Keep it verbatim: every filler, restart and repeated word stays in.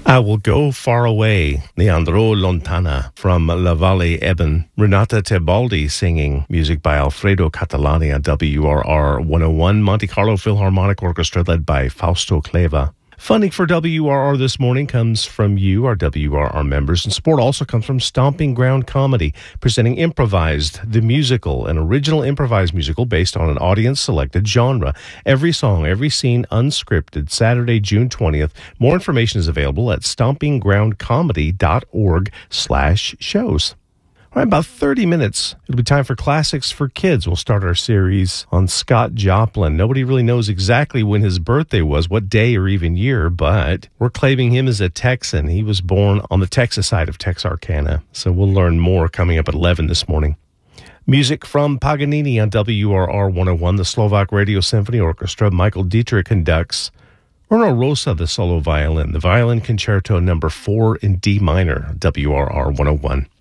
I Will Go Far Away, Leandro Lontana from La Valle Eben. Renata Tebaldi singing, music by Alfredo Catalani on W R R one oh one, Monte Carlo Philharmonic Orchestra led by Fausto Cleva. Funding for W R R this morning comes from you, our W R R members, and support also comes from Stomping Ground Comedy, presenting Improvised, the musical, an original improvised musical based on an audience-selected genre. Every song, every scene, unscripted, Saturday, June twentieth. More information is available at stomping ground comedy dot org slash shows. All right, about thirty minutes. It'll be time for Classics for Kids. We'll start our series on Scott Joplin. Nobody really knows exactly when his birthday was, what day or even year, but we're claiming him as a Texan. He was born on the Texas side of Texarkana. So we'll learn more coming up at eleven this morning. Music from Paganini on W R R one oh one, the Slovak Radio Symphony Orchestra. Michael Dietrich conducts. Orno Rosa, the solo violin, the violin concerto number four in D minor, W R R one oh one.